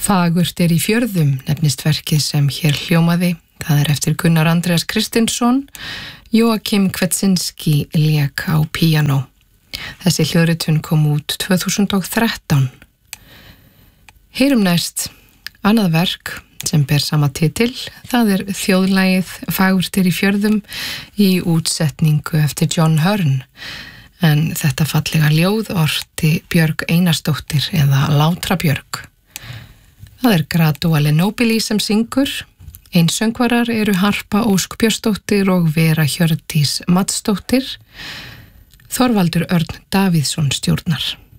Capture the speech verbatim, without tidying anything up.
Fagurt er í fjörðum nefnist verkið sem hér hljómaði. Það er eftir Gunnar Andreas Kristinsson. Joakim Kwetsinski lék á píanó. Þessi hljóðritun kom út tvö þúsund og þrettán. Heyrum næst annað verk sem ber sama titil. Það er þjóðlagið Fagurt er í fjörðum í útsetningu eftir John Hearn. En þetta fallega ljóð orti Björg Einarsdóttir eða Látra Björg. Það er Graduale Nobili sem syngur. Einsöngvarar eru Harpa Ósk Björnsdóttir og Vera Hjördís Madsdóttir. Þorvaldur Örn Davíðsson stjórnar.